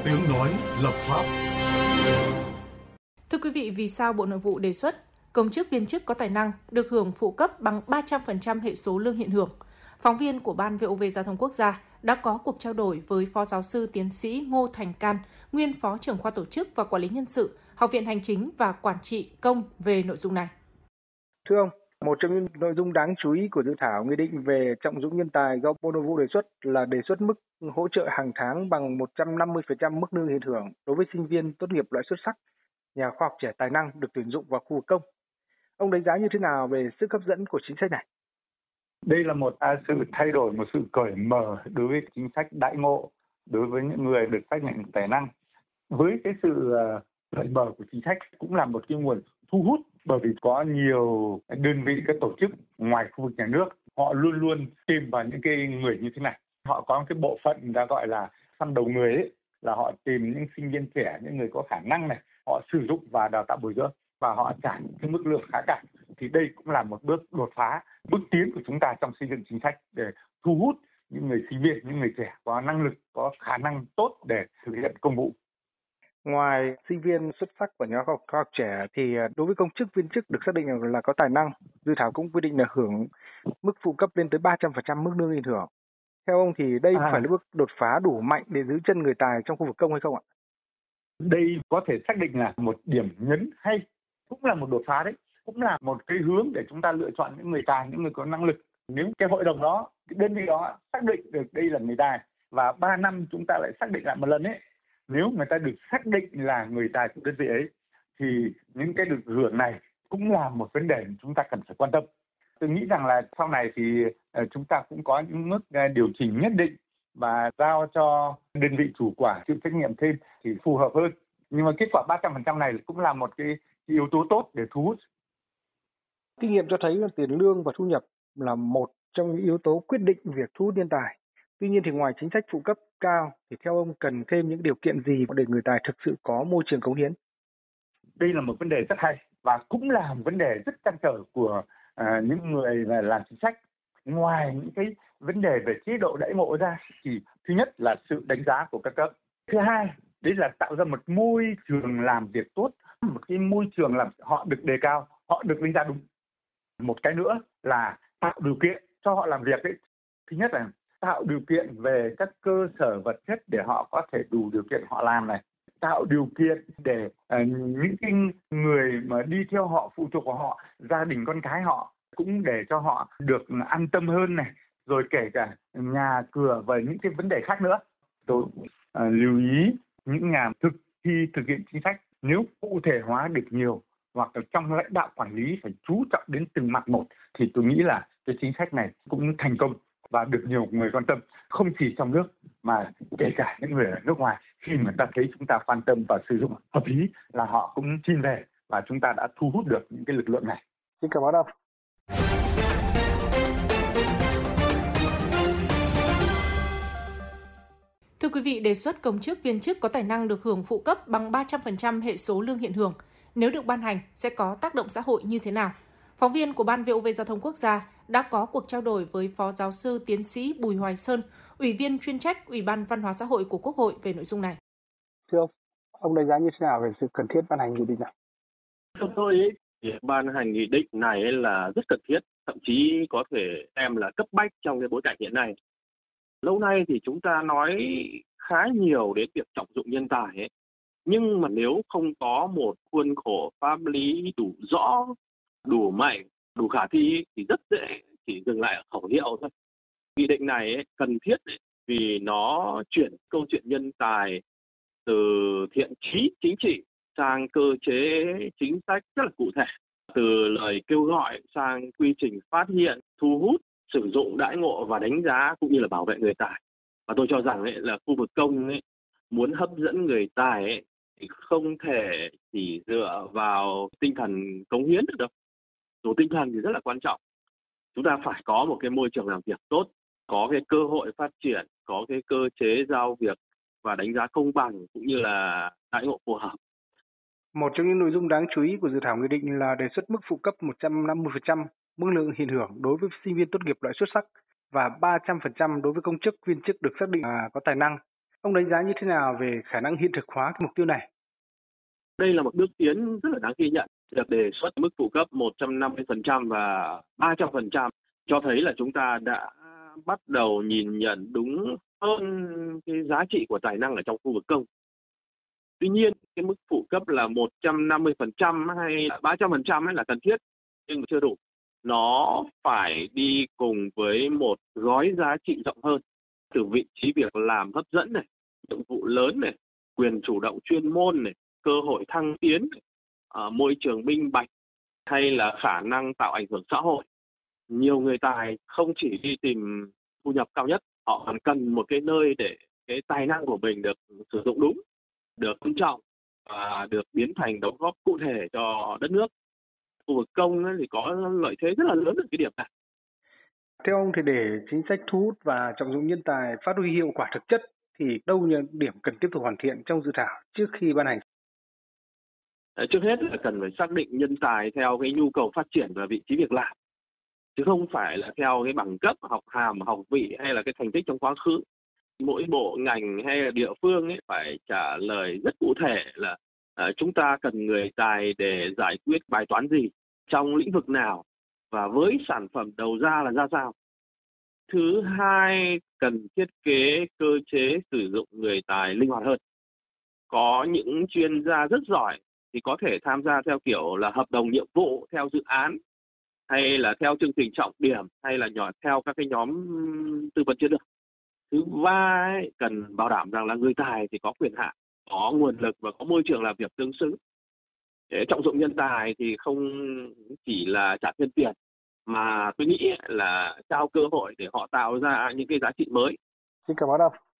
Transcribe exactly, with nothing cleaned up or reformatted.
Tiếng nói lập pháp. Thưa quý vị, vì sao Bộ Nội vụ đề xuất công chức viên chức có tài năng được hưởng phụ cấp bằng ba trăm phần trăm hệ số lương hiện hưởng? Phóng viên của Ban vê o vê Giao thông Quốc gia đã có cuộc trao đổi với Phó Giáo sư Tiến sĩ Ngô Thành Can, nguyên Phó trưởng khoa Tổ chức và Quản lý Nhân sự, Học viện Hành chính và Quản trị Công về nội dung này. Thưa ông, một trong những nội dung đáng chú ý của dự thảo nghị định về trọng dụng nhân tài do Bộ Nội vụ đề xuất là đề xuất mức hỗ trợ hàng tháng bằng một trăm năm mươi phần trăm mức lương hiện hưởng đối với sinh viên tốt nghiệp loại xuất sắc, nhà khoa học trẻ tài năng được tuyển dụng vào khu vực công. Ông đánh giá như thế nào về sức hấp dẫn của chính sách này? Đây là một sự thay đổi, một sự cởi mở đối với chính sách đãi ngộ đối với những người được xác nhận tài năng. Với cái sự cởi mở của chính sách cũng là một cái nguồn thu hút, bởi vì có nhiều đơn vị, các tổ chức ngoài khu vực nhà nước, họ luôn luôn tìm vào những cái người như thế này. Họ có cái bộ phận đã gọi là săn đầu người ấy, là họ tìm những sinh viên trẻ, những người có khả năng này, họ sử dụng và đào tạo bồi dưỡng và họ trả cái mức lương khá cao. Thì đây cũng là một bước đột phá, bước tiến của chúng ta trong xây dựng chính sách để thu hút những người sinh viên, những người trẻ có năng lực, có khả năng tốt để thực hiện công vụ. Ngoài sinh viên xuất sắc và nhà khoa học, khoa học trẻ thì đối với công chức viên chức được xác định là có tài năng, dự thảo cũng quy định là hưởng mức phụ cấp lên tới ba trăm phần trăm mức lương hiện hưởng. Theo ông thì đây à. phải là bước đột phá đủ mạnh để giữ chân người tài trong khu vực công hay không ạ? Đây có thể xác định là một điểm nhấn hay, cũng là một đột phá đấy, cũng là một cái hướng để chúng ta lựa chọn những người tài, những người có năng lực. Nếu cái hội đồng đó, cái đơn vị đó xác định được đây là người tài và ba năm chúng ta lại xác định lại một lần ấy, nếu người ta được xác định là người tài của đơn vị ấy thì những cái được hưởng này cũng là một vấn đề chúng ta cần phải quan tâm. Tôi nghĩ rằng là sau này thì chúng ta cũng có những mức điều chỉnh nhất định và giao cho đơn vị chủ quản chịu trách nhiệm thêm thì phù hợp hơn. Nhưng mà kết quả ba trăm phần trăm này cũng là một cái yếu tố tốt để thu hút. Kinh nghiệm cho thấy là tiền lương và thu nhập là một trong những yếu tố quyết định việc thu hút nhân tài. Tuy nhiên thì ngoài chính sách phụ cấp cao thì theo ông cần thêm những điều kiện gì để người tài thực sự có môi trường cống hiến? Đây là một vấn đề rất hay và cũng là một vấn đề rất trăn trở của à, những người làm chính sách. Ngoài những cái vấn đề về chế độ đãi ngộ ra thì thứ nhất là sự đánh giá của các cấp. Thứ hai, đấy là tạo ra một môi trường làm việc tốt, một cái môi trường làm họ được đề cao, họ được đánh giá đúng. Một cái nữa là tạo điều kiện cho họ làm việc ấy. Thứ nhất là tạo điều kiện về các cơ sở vật chất để họ có thể đủ điều kiện họ làm này, tạo điều kiện để uh, những cái người mà đi theo họ, phụ thuộc vào họ, gia đình con cái họ cũng để cho họ được an tâm hơn này, rồi kể cả nhà cửa và những cái vấn đề khác nữa. Tôi uh, lưu ý những nhà thực thi thực hiện chính sách nếu cụ thể hóa được nhiều hoặc là trong lãnh đạo quản lý phải chú trọng đến từng mặt một thì tôi nghĩ là cái chính sách này cũng thành công và được nhiều người quan tâm, không chỉ trong nước mà kể cả những người ở nước ngoài. Khi mà ta thấy chúng ta quan tâm và sử dụng hợp lý là họ cũng xin về và chúng ta đã thu hút được những cái lực lượng này. Xin cảm ơn ông. Thưa quý vị, đề xuất công chức viên chức có tài năng được hưởng phụ cấp bằng ba trăm phần trăm hệ số lương hiện hưởng nếu được ban hành sẽ có tác động xã hội như thế nào? Phóng viên của Ban vê o vê Giao thông Quốc gia đã có cuộc trao đổi với Phó Giáo sư Tiến sĩ Bùi Hoài Sơn, Ủy viên chuyên trách Ủy ban Văn hóa Xã hội của Quốc hội về nội dung này. Thưa ông, ông đánh giá như thế nào về sự cần thiết ban hành nghị định này? Theo tôi, ấy, việc ban hành nghị định này là rất cần thiết, thậm chí có thể xem là cấp bách trong cái bối cảnh hiện nay. Lâu nay thì chúng ta nói khá nhiều đến việc trọng dụng nhân tài ấy. Nhưng mà nếu không có một khuôn khổ pháp lý đủ rõ, đủ mạnh, đủ khả thi thì rất dễ chỉ dừng lại ở khẩu hiệu thôi. Nghị định này ấy, cần thiết ấy, vì nó chuyển câu chuyện nhân tài từ thiện chí chính trị sang cơ chế chính sách rất là cụ thể. Từ lời kêu gọi sang quy trình phát hiện, thu hút, sử dụng đãi ngộ và đánh giá cũng như là bảo vệ người tài. Và tôi cho rằng ấy, là khu vực công ấy, muốn hấp dẫn người tài ấy, thì không thể chỉ dựa vào tinh thần cống hiến được đâu. Dù tinh thần thì rất là quan trọng. Chúng ta phải có một cái môi trường làm việc tốt, có cái cơ hội phát triển, có cái cơ chế giao việc và đánh giá công bằng cũng như là đãi ngộ phù hợp. Một trong những nội dung đáng chú ý của dự thảo nghị định là đề xuất mức phụ cấp một trăm năm mươi phần trăm mức lương hiện hưởng đối với sinh viên tốt nghiệp loại xuất sắc và ba trăm phần trăm đối với công chức viên chức được xác định là có tài năng. Ông đánh giá như thế nào về khả năng hiện thực hóa cái mục tiêu này? Đây là một bước tiến rất là đáng ghi nhận. Được đề xuất mức phụ cấp một trăm năm mươi phần trăm và ba trăm phần trăm cho thấy là chúng ta đã bắt đầu nhìn nhận đúng hơn cái giá trị của tài năng ở trong khu vực công. Tuy nhiên, cái mức phụ cấp là một trăm năm mươi phần trăm hay là ba trăm phần trăm là cần thiết, nhưng mà chưa đủ. Nó phải đi cùng với một gói giá trị rộng hơn, từ vị trí việc làm hấp dẫn này, nhiệm vụ lớn này, quyền chủ động chuyên môn này, cơ hội thăng tiến, ở môi trường minh bạch hay là khả năng tạo ảnh hưởng xã hội. Nhiều người tài không chỉ đi tìm thu nhập cao nhất, họ còn cần một cái nơi để cái tài năng của mình được sử dụng đúng, được tôn trọng và được biến thành đóng góp cụ thể cho đất nước. Khu vực công thì có lợi thế rất là lớn ở cái điểm này. Theo ông thì để chính sách thu hút và trọng dụng nhân tài phát huy hiệu quả thực chất thì đâu là điểm cần tiếp tục hoàn thiện trong dự thảo trước khi ban hành? Trước hết là cần phải xác định nhân tài theo cái nhu cầu phát triển và vị trí việc làm, chứ không phải là theo cái bằng cấp, học hàm, học vị hay là cái thành tích trong quá khứ. Mỗi bộ ngành hay là địa phương ấy phải trả lời rất cụ thể là uh, chúng ta cần người tài để giải quyết bài toán gì, trong lĩnh vực nào và với sản phẩm đầu ra là ra sao. Thứ hai, cần thiết kế cơ chế sử dụng người tài linh hoạt hơn. Có những chuyên gia rất giỏi thì có thể tham gia theo kiểu là hợp đồng nhiệm vụ, theo dự án, hay là theo chương trình trọng điểm, hay là nhỏ theo các cái nhóm tư vấn chiến lược. Thứ ba, ấy, cần bảo đảm rằng là người tài thì có quyền hạn, có nguồn lực và có môi trường làm việc tương xứng. Để trọng dụng nhân tài thì không chỉ là trả thêm tiền, mà tôi nghĩ là trao cơ hội để họ tạo ra những cái giá trị mới. Xin cảm ơn ông.